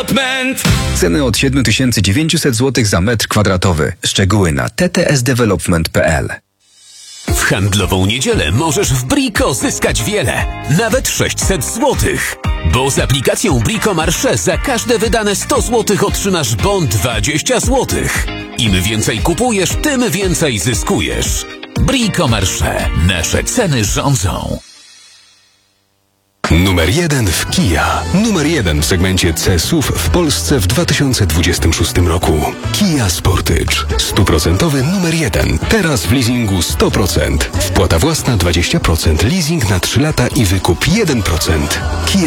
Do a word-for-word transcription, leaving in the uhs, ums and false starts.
Development. Ceny od siedem tysięcy dziewięćset złotych za metr kwadratowy. Szczegóły na t t s development kropka p l. W handlową niedzielę możesz w Brico zyskać wiele, nawet sześćset złotych. Bo z aplikacją Brico Marché za każde wydane sto złotych otrzymasz bon dwadzieścia złotych. Im więcej kupujesz, tym więcej zyskujesz. Brico Marché. Nasze ceny rządzą. Numer jeden w Kia. Numer jeden w segmencie C S U V w Polsce w dwa tysiące dwudziestym szóstym roku. Kia Sportage. Stuprocentowy numer jeden. Teraz w leasingu sto procent. Wpłata własna dwadzieścia procent. Leasing na trzy lata i wykup jeden procent. Kia